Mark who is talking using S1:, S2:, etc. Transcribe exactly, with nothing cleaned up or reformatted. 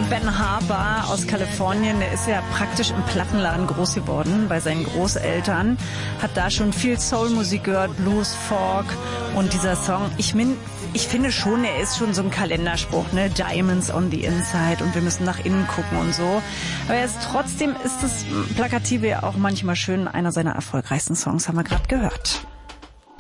S1: Ben Harper aus Kalifornien, der ist ja praktisch im Plattenladen groß geworden bei seinen Großeltern, hat da schon viel Soulmusik gehört, Blues, Folk und dieser Song, ich min, ich finde schon, er ist schon so ein Kalenderspruch, ne, Diamonds on the Inside und wir müssen nach innen gucken und so. Aber er ist trotzdem ist das Plakative ja auch manchmal schön, einer seiner erfolgreichsten Songs haben wir gerade gehört.